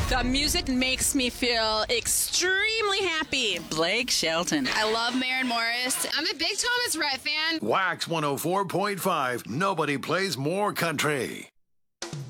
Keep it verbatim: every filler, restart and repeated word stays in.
The music makes me feel extremely happy. Blake Shelton. I love Maren Morris. I'm a big Thomas Rhett fan. Wax one oh four point five. Nobody plays more country.